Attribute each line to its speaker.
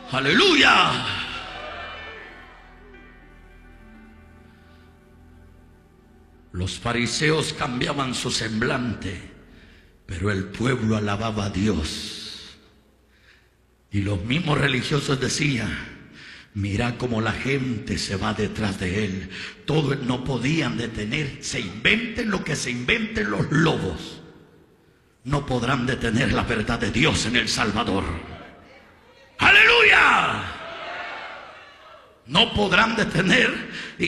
Speaker 1: Aleluya. Los fariseos cambiaban su semblante, pero el pueblo alababa a Dios. Y los mismos religiosos decían: mira cómo la gente se va detrás de él. Todos no podían detener. Se inventen lo que se inventen los lobos, no podrán detener la verdad de Dios en El Salvador. ¡Aleluya! No podrán detener.